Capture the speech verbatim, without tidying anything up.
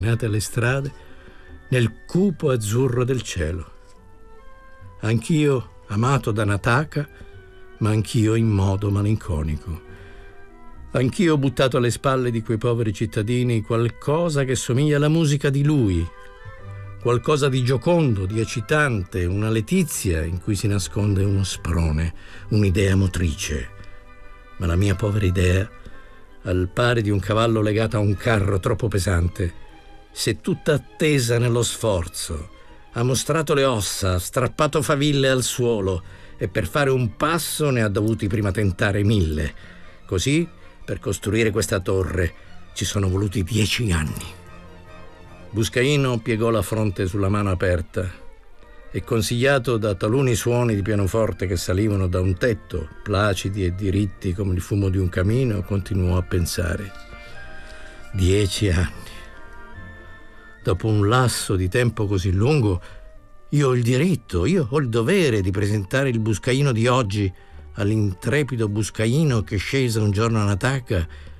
nate alle strade, nel cupo azzurro del cielo. Anch'io amato da Nataka, ma anch'io in modo malinconico. Anch'io ho buttato alle spalle di quei poveri cittadini qualcosa che somiglia alla musica di lui, qualcosa di giocondo, di eccitante, una letizia in cui si nasconde uno sprone, un'idea motrice. Ma la mia povera idea, al pari di un cavallo legato a un carro troppo pesante, si è tutta attesa nello sforzo, ha mostrato le ossa, ha strappato faville al suolo e per fare un passo ne ha dovuti prima tentare mille. Così, per costruire questa torre, ci sono voluti dieci anni. Buscaino piegò la fronte sulla mano aperta e, consigliato da taluni suoni di pianoforte che salivano da un tetto, placidi e diritti come il fumo di un camino, continuò a pensare. Dieci anni. Dopo un lasso di tempo così lungo, io ho il diritto, io ho il dovere di presentare il Buscaino di oggi all'intrepido Buscaino che scese un giorno a Nataka